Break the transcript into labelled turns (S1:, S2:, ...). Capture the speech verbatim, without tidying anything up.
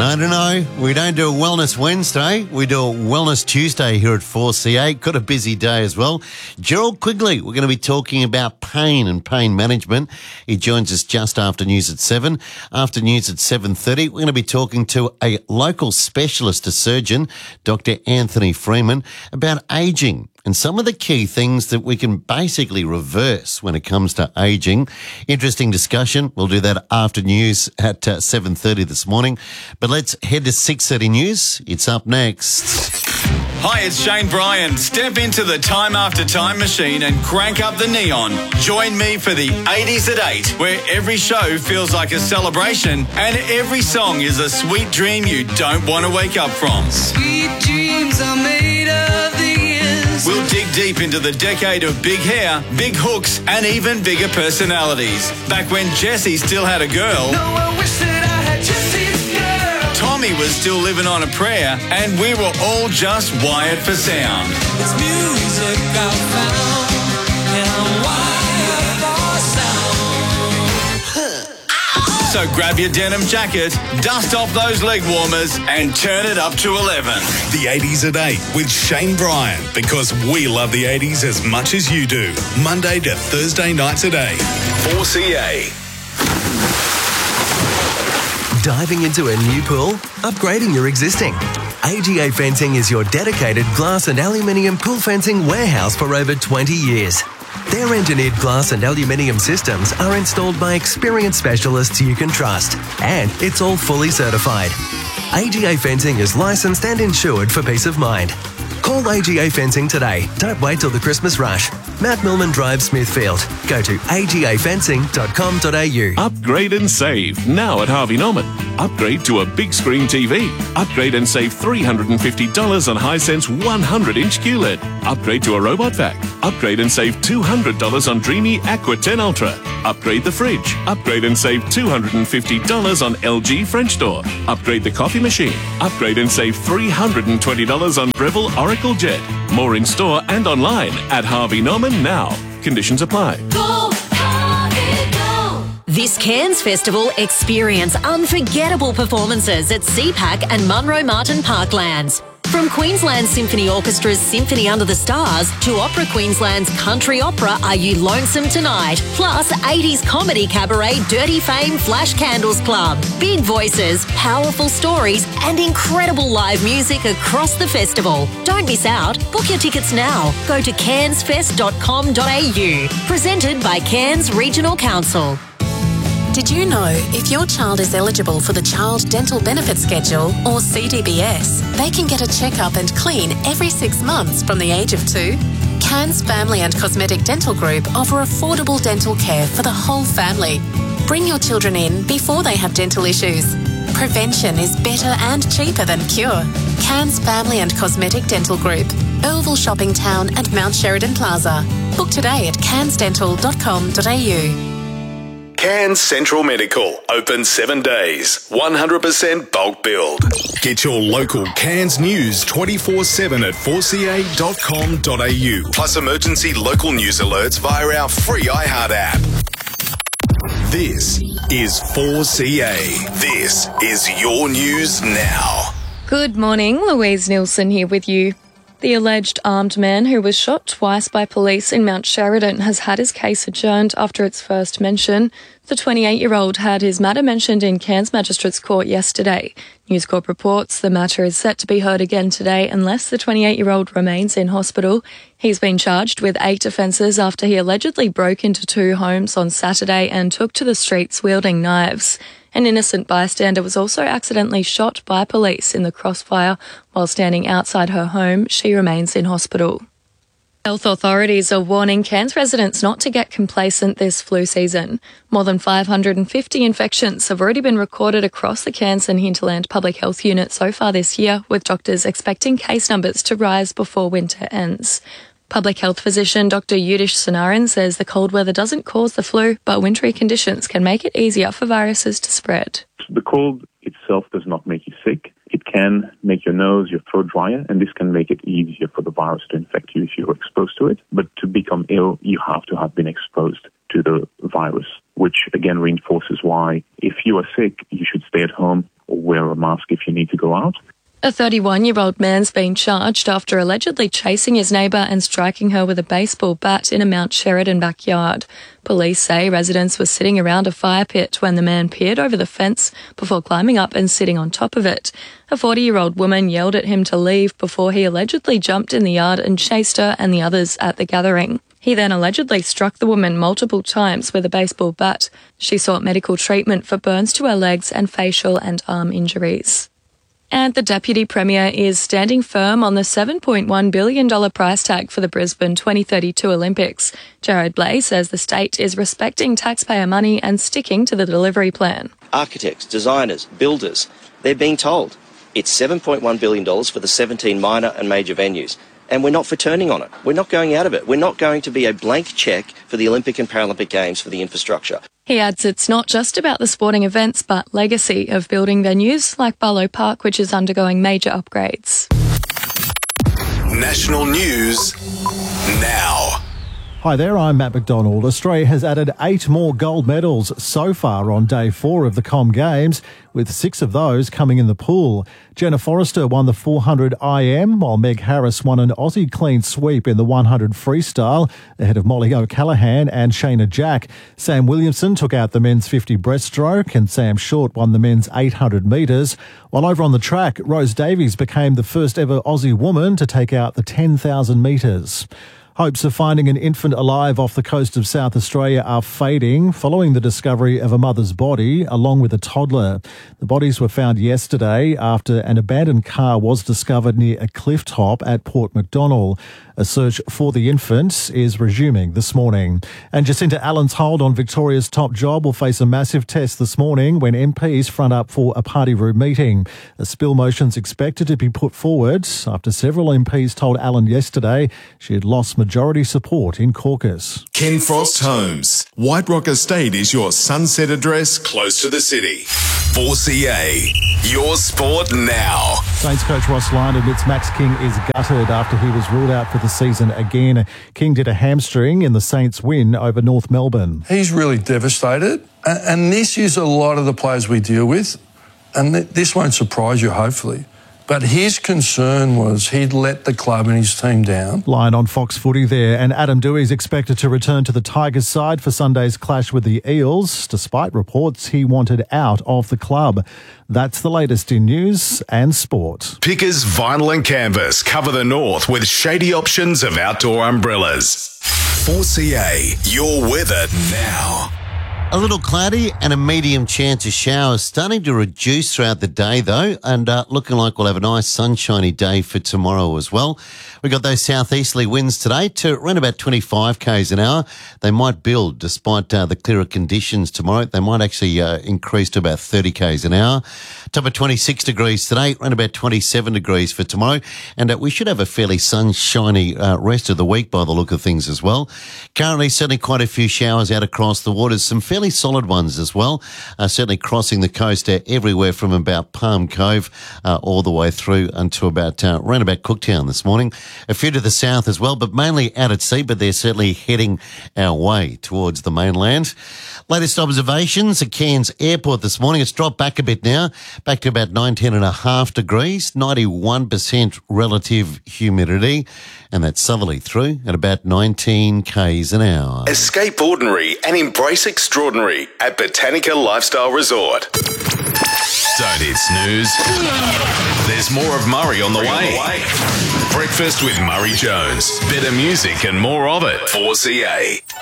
S1: No, no, no. We don't do a Wellness Wednesday. We do a Wellness Tuesday here at four C A. Got a busy day as well. Gerald Quigley, we're going to be talking about pain and pain management. He joins us just after news at seven. After news at seven thirty, we're going to be talking to a local specialist, a surgeon, Doctor Anthony Freeman, about ageing and some of the key things that we can basically reverse when it comes to ageing. Interesting discussion. We'll do that after news at uh, seven thirty this morning. But let's head to six thirty news. It's up next.
S2: Hi, it's Shane Bryan. Step into the Time After Time machine and crank up the neon. Join me for the eighties at eight, where every show feels like a celebration and every song is a sweet dream you don't want to wake up from.
S3: Sweet dreams are made of these.
S2: We'll dig deep into the decade of big hair, big hooks, and even bigger personalities. Back when Jessie still had a girl.
S3: No, I wish that I had Jessie's girl.
S2: Tommy was still living on a prayer, and we were all just wired for sound.
S3: It's music I found, and I'm wired for sound.
S2: So grab your denim jacket, dust off those leg warmers, and turn it up to eleven.
S4: The eighties at eight with Shane Bryan, because we love the eighties as much as you do. Monday to Thursday nights at eight. four C A.
S5: Diving into a new pool? Upgrading your existing? A G A Fencing is your dedicated glass and aluminium pool fencing warehouse for over twenty years. Their engineered glass and aluminium systems are installed by experienced specialists you can trust, and it's all fully certified. A G A Fencing is licensed and insured for peace of mind. Call A G A Fencing today. Don't wait till the Christmas rush. Mount Milman Drive, Smithfield. Go to a g a fencing dot com dot a u.
S6: Upgrade and save now at Harvey Norman. Upgrade to a big screen T V. Upgrade and save three hundred fifty dollars on Hisense one hundred inch Q L E D. Upgrade to a robot vac. Upgrade and save two hundred dollars on Dreamy Aqua ten Ultra. Upgrade the fridge. Upgrade and save two hundred fifty dollars on L G French door. Upgrade the coffee machine. Upgrade and save three hundred twenty dollars on Breville Oracle Jet. More in store and online at Harvey Norman now. Conditions apply.
S7: Go, Harvey, go. This Cairns Festival, experience unforgettable performances at C PAC and Munro Martin Parklands. From Queensland Symphony Orchestra's Symphony Under the Stars to Opera Queensland's country opera Are You Lonesome Tonight, plus eighties comedy cabaret Dirty Fame Flash Candles Club. Big voices, powerful stories and incredible live music across the festival. Don't miss out. Book your tickets now. Go to cairns fest dot com dot a u. Presented by Cairns Regional Council.
S8: Did you know if your child is eligible for the Child Dental Benefit Schedule, or C D B S, they can get a checkup and clean every six months from the age of two? Cairns Family and Cosmetic Dental Group offer affordable dental care for the whole family. Bring your children in before they have dental issues. Prevention is better and cheaper than cure. Cairns Family and Cosmetic Dental Group, Earlville Shopping Town and Mount Sheridan Plaza. Book today at cairns dental dot com dot a u.
S4: Cairns Central Medical, open seven days, one hundred percent bulk build. Get your local Cairns news twenty-four seven at four c a dot com dot a u, plus emergency local news alerts via our free iHeart app. This is four C A. This is your news now.
S9: Good morning, Louise Nielsen here with you. The alleged armed man who was shot twice by police in Mount Sheridan has had his case adjourned after its first mention. The twenty-eight-year-old had his matter mentioned in Cairns Magistrates Court yesterday. News Corp reports the matter is set to be heard again today unless the twenty-eight-year-old remains in hospital. He's been charged with eight offences after he allegedly broke into two homes on Saturday and took to the streets wielding knives. An innocent bystander was also accidentally shot by police in the crossfire while standing outside her home. She remains in hospital. Health authorities are warning Cairns residents not to get complacent this flu season. More than five hundred fifty infections have already been recorded across the Cairns and Hinterland Public Health Unit so far this year, with doctors expecting case numbers to rise before winter ends. Public health physician Doctor Yudish Sanaran says the cold weather doesn't cause the flu, but wintry conditions can make it easier for viruses to spread.
S10: The cold itself does not make you sick. It can make your nose, your throat drier, and this can make it easier for the virus to infect you if you're exposed to it. But to become ill, you have to have been exposed to the virus, which again reinforces why if you are sick, you should stay at home or wear a mask if you need to go out.
S9: A thirty-one-year-old man's been charged after allegedly chasing his neighbour and striking her with a baseball bat in a Mount Sheridan backyard. Police say residents were sitting around a fire pit when the man peered over the fence before climbing up and sitting on top of it. A forty-year-old woman yelled at him to leave before he allegedly jumped in the yard and chased her and the others at the gathering. He then allegedly struck the woman multiple times with a baseball bat. She sought medical treatment for burns to her legs and facial and arm injuries. And the Deputy Premier is standing firm on the seven point one billion dollars price tag for the Brisbane twenty thirty-two Olympics. Jared Blay says the state is respecting taxpayer money and sticking to the delivery plan.
S11: Architects, designers, builders, they're being told it's seven point one billion dollars for the seventeen minor and major venues. And we're not for turning on it. We're not going out of it. We're not going to be a blank cheque for the Olympic and Paralympic Games for the infrastructure.
S9: He adds it's not just about the sporting events, but legacy of building venues like Barlow Park, which is undergoing major upgrades.
S4: National news now.
S12: Hi there, I'm Matt McDonald. Australia has added eight more gold medals so far on day four of the Com Games, with six of those coming in the pool. Jenna Forrester won the four hundred I M, while Meg Harris won an Aussie clean sweep in the one hundred freestyle, ahead of Molly O'Callaghan and Shayna Jack. Sam Williamson took out the men's fifty breaststroke, and Sam Short won the men's eight hundred metres. While over on the track, Rose Davies became the first ever Aussie woman to take out the ten thousand metres. Hopes of finding an infant alive off the coast of South Australia are fading following the discovery of a mother's body along with a toddler. The bodies were found yesterday after an abandoned car was discovered near a cliff top at Port Macdonnell. A search for the infant is resuming this morning. And Jacinta Allen's hold on Victoria's top job will face a massive test this morning when M Ps front up for a party room meeting. A spill motion's expected to be put forward after several M Ps told Allen yesterday she had lost majority support in caucus.
S4: Ken Frost Homes. White Rock Estate is your sunset address close to the city. four C A, your sport now.
S12: Saints coach Ross Lyon admits Max King is gutted after he was ruled out for the season again. King did a hamstring in the Saints win over North Melbourne.
S13: He's really devastated, and this is a lot of the players we deal with, and this won't surprise you, hopefully. But his concern was he'd let the club and his team down.
S12: Lyon on Fox Footy there, and Adam Dewey is expected to return to the Tigers side for Sunday's clash with the Eels, despite reports he wanted out of the club. That's the latest in news and sport.
S4: Pickers Vinyl and Canvas cover the north with shady options of outdoor umbrellas. four C A, your weather now.
S1: A little cloudy and a medium chance of showers starting to reduce throughout the day, though, and uh, looking like we'll have a nice sunshiny day for tomorrow as well. We got those southeasterly winds today to around about twenty-five kays an hour. They might build despite uh, the clearer conditions tomorrow. They might actually uh, increase to about thirty kays an hour. Top of twenty-six degrees today, around about twenty-seven degrees for tomorrow. And uh, we should have a fairly sunshiny uh, rest of the week by the look of things as well. Currently, certainly quite a few showers out across the waters, some fairly solid ones as well, uh, certainly crossing the coast uh, everywhere from about Palm Cove uh, all the way through until about uh, around about Cooktown this morning. A few to the south as well, but mainly out at sea, but they're certainly heading our way towards the mainland. Latest observations at Cairns Airport this morning. It's dropped back a bit now, back to about nineteen and a half degrees, ninety-one percent relative humidity, and that's southerly through at about nineteen kays an hour.
S4: Escape ordinary and embrace extraordinary at Botanica Lifestyle Resort. Don't hit snooze. There's more of Murray on the way. Breakfast with Murray Jones. Better music and more of it. four C A.